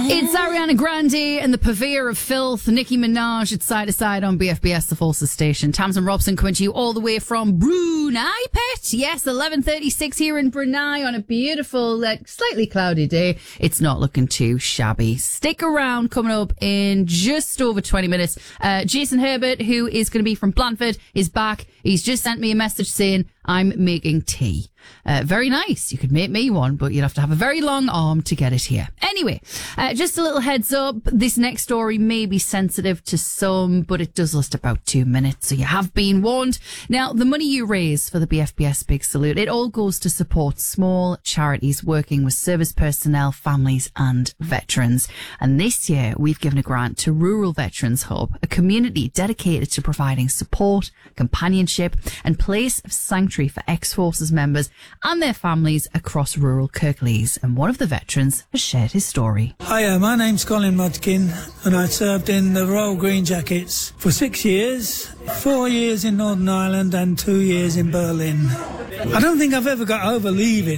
It's Ariana Grande and the purveyor of filth, Nicki Minaj. It's Side to Side on BFBS, the Forces station. Tamsin Robson coming to you all the way from Brunei, Pet. Yes, 11:36 here in Brunei on a beautiful, slightly cloudy day. It's not looking too shabby. Stick around, coming up in just over 20 minutes. Jason Herbert, who is going to be from Blandford, is back. He's just sent me a message saying, I'm making tea. Very nice. You could make me one, but you'd have to have a very long arm to get it here. Anyway, just a little heads up. This next story may be sensitive to some, but it does last about 2 minutes, so you have been warned. Now, the money you raise for the BFBS Big Salute, it all goes to support small charities working with service personnel, families and veterans. And this year, we've given a grant to Rural Veterans Hub, a community dedicated to providing support, companionship and place of sanctuary for ex-forces members and their families across rural Kirklees. And one of the veterans has shared his story. Hiya, my name's Colin Mudkin and I served in the Royal Green Jackets for 6 years, 4 years in Northern Ireland and 2 years in Berlin. I don't think I've ever got over leaving.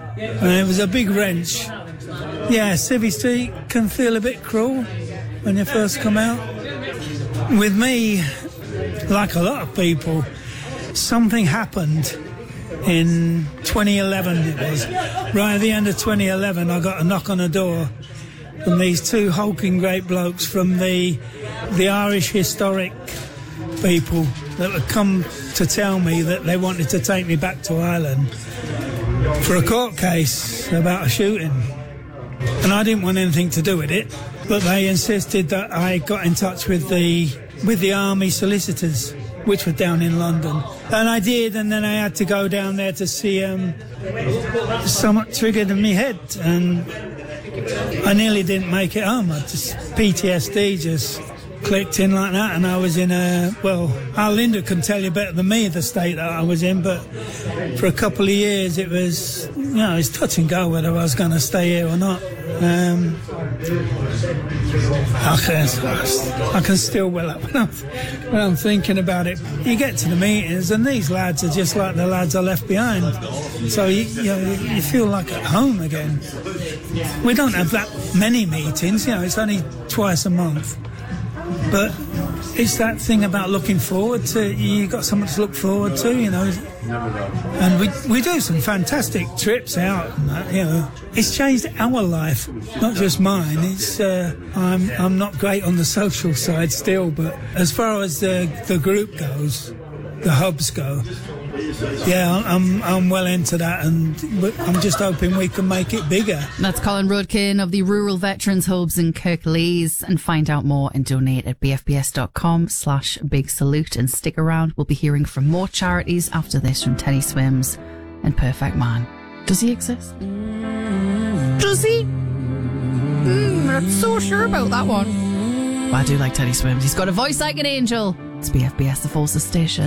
It was a big wrench. Yeah, Civvy Street can feel a bit cruel when you first come out. With me, like a lot of people, something happened in 2011 it was. Right at the end of 2011 I got a knock on the door from these two hulking great blokes from the Irish historic people that had come to tell me that they wanted to take me back to Ireland for a court case about a shooting. And I didn't want anything to do with it, but they insisted that I got in touch with the army solicitors, which were down in London. And I did, and then I had to go down there to see something triggered in my head, and I nearly didn't make it home. PTSD just clicked in like that, and I was in Linda can tell you better than me the state that I was in, but for a couple of years it was, it's touch and go whether I was going to stay here or not. I can still well up when I'm thinking about it. You get to the meetings and these lads are just like the lads I left behind. So you feel like at home again. We don't have that many meetings, it's only twice a month. But it's that thing about looking forward to, you got something to look forward to, And we do some fantastic trips out and that, It's changed our life, not just mine. It's I'm not great on the social side still, but as far as the group goes, the hubs go, yeah, I'm well into that, and I'm just hoping we can make it bigger. That's Colin Rodkin of the Rural Veterans Hubs in Kirklees. And find out more and donate at bfbs.com/big salute. And stick around, we'll be hearing from more charities after this from Teddy Swims and Perfect Man. Does he exist? Does he? I'm not so sure about that one. Well, I do like Teddy Swims. He's got a voice like an angel. It's BFBS, the Forces station.